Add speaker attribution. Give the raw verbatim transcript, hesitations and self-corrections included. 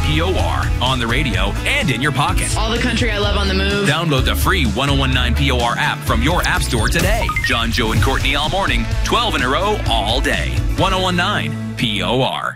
Speaker 1: P O R on the radio and in your pocket.
Speaker 2: All the country I love on the move.
Speaker 1: Download the free ten nineteen P O R app from your app store today. John, Joe, and Courtney all morning, twelve in a row all day. ten nineteen P O R.